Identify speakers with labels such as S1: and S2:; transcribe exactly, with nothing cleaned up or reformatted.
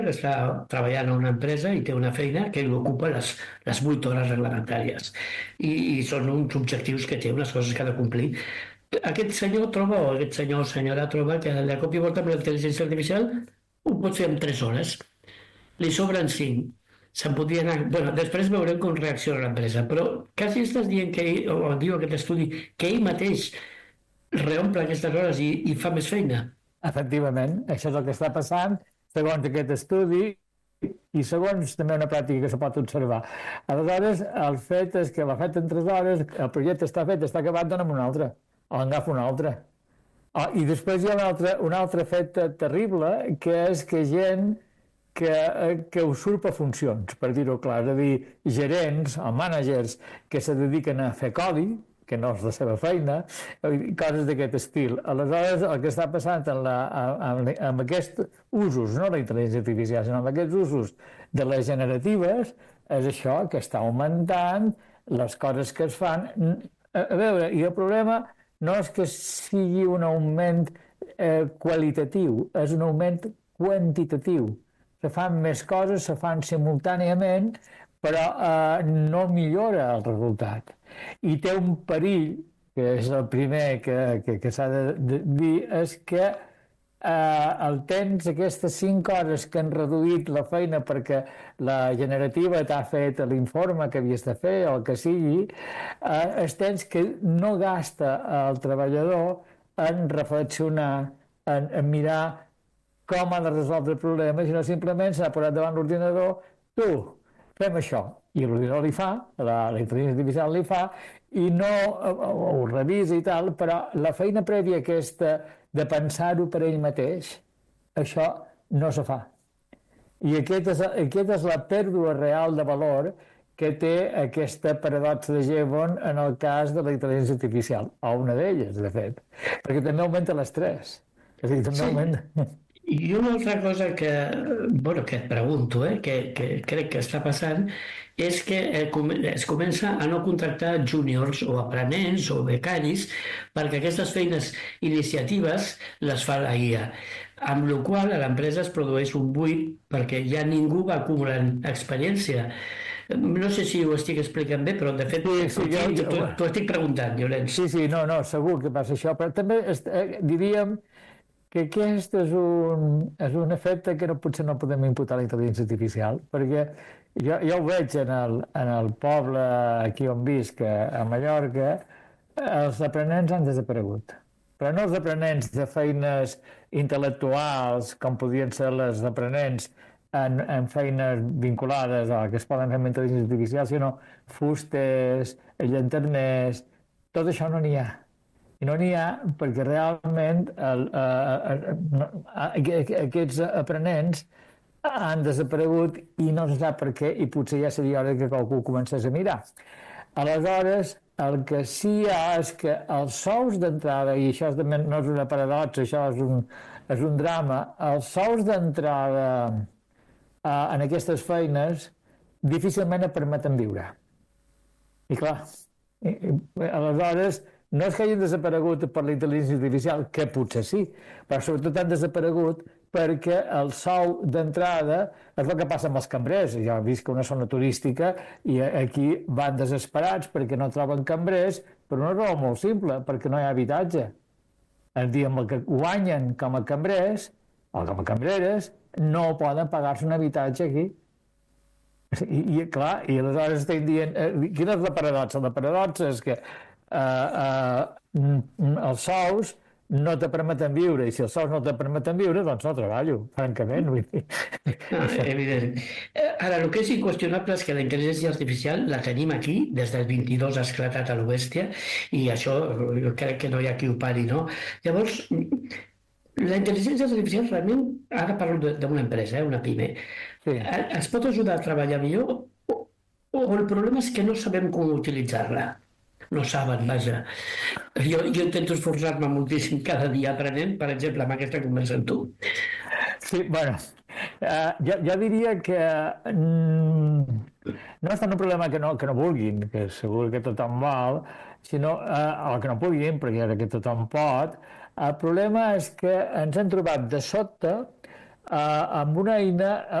S1: està treballant a una empresa i té una feina que li ocupa les, les vuit hores reglamentàries. I, I són uns objectius que té, unes coses que ha de complir. Aquest senyor troba, o aquest senyor o senyora troba que la còpia i volta amb la intel·ligència artificial ho pot fer en tres hores. Li sobren cinc. Se'n podria anar... Bueno, després veurem com reacciona l'empresa, però quasi estàs dient que ell, o diu aquest estudi, que ell mateix reomple aquestes hores i, i fa més feina.
S2: Efectivament, això és el que està passant, segons aquest estudi i segons també una pràctica que se pot observar. Aleshores, el fet és que l'ha fet en tres hores, el projecte està fet, està acabat, dona'm un altre, o agafa un altre. Oh, I després hi ha un altre, un altre fet terrible, que és que gent que, que usurpa funcions, per dir-ho clar, és a dir, gerents o mànagers que se dediquen a fer codi, que no és la seva feina, coses d'aquest estil. Aleshores, el que està passant en la, amb, amb aquests usos, no la intel·ligència artificial, sinó amb aquests usos de les generatives, és això, que està augmentant les coses que es fan. A veure, i el problema no és que sigui un augment eh, qualitatiu, és un augment quantitatiu. Se fan més coses, se fan simultàniament, però eh, no millora el resultat. I té un perill, que és el primer que, que, que s'ha de, de dir, és que eh, el temps, aquestes cinc hores que han reduït la feina perquè la generativa t'ha fet l'informe que havies de fer o el que sigui, eh, és temps que no gasta el treballador en reflexionar, en, en mirar com ha de resoldre el problema, sinó simplement s'ha posat davant l'ordinador, tu, fem això, i l'ordinador li fa, la, la intel·ligència artificial li fa, i no ho, ho revisa i tal, però la feina prèvia aquesta de pensar-ho per ell mateix, això no se fa. I aquesta és, aquesta és la pèrdua real de valor que té aquesta paradoxa de Jevon en el cas de la intel·ligència artificial, o una d'elles, de fet, perquè també augmenta l'estrès. És a dir, també
S1: Sí.
S2: augmenta...
S1: I una altra cosa que, bueno, que et pregunto, eh, que, que crec que està passant, és que es comença a no contractar júniors o aprenents o becaris perquè aquestes feines iniciatives les fa la I A, amb la qual a l'empresa es produeix un buit perquè ja ningú va acumulant experiència. No sé si ho estic explicant bé, però de fet
S2: Sí, sí, jo, jo,
S1: t'ho t'ho estic preguntant, Llorenç.
S2: sí, sí, no, no, segur que passa això, però també eh, diríem que aquest és un, és un efecte que no, potser no podem imputar a la intel·ligència artificial, perquè jo, jo ho veig en el, en el poble aquí on visc, a Mallorca, els aprenents han desaparegut. Però no els aprenents de feines intel·lectuals, com podien ser les aprenents en, en feines vinculades a que es poden fer amb intel·ligència artificial, sinó fustes, llanterners, tot això no n'hi ha. I no n'hi ha perquè realment el, el, el, aquests aprenents han desaparegut i no se sap per què, i potser ja seria hora que qualcú comencés a mirar. Aleshores, el que sí hi ha és que els sous d'entrada, i això també no és una paradoxa, això és un, és un drama, els sous d'entrada eh, en aquestes feines difícilment et permeten viure. I clar, i, i, aleshores, no és que hagin desaparegut per la intel·ligència artificial, que potser sí, però sobretot han desaparegut perquè el sou d'entrada és el que passa amb els cambrers. Jo he vist que una zona turística i aquí van desesperats perquè no troben cambrers per una raó molt simple, perquè no hi ha habitatge. El dia amb el que guanyen com a cambrers o com a cambreres no poden pagar-se un habitatge aquí. I, i clar, i aleshores estem dient... Eh, quina és la paradoxa? La paradoxa és que Uh, uh, els sous no te permeten viure, i si els sous no te permeten viure, doncs no treballo, francament. Vull dir.
S1: Ah, evident. Ara, el que és inqüestionable és que la intel·ligència artificial la tenim aquí, des del vint-i-dos ha esclatat a lo bèstia, i això jo crec que no hi ha qui ho pari, no? Llavors, la intel·ligència artificial realment, ara parlo d'una empresa, eh, una PIME, sí. Es pot ajudar a treballar millor o, o el problema és que no sabem com utilitzar-la? No saben, vaja. Jo, jo intento esforçar-me moltíssim cada dia aprenent, per exemple, amb aquesta conversa amb tu.
S2: Sí, bueno, uh, jo, jo diria que mm, no és tant un problema que no, que no vulguin, que segur que tothom vol, sinó uh, el que no puguin, perquè ara que tothom pot. El problema és que ens hem trobat de sobte eh, amb una eina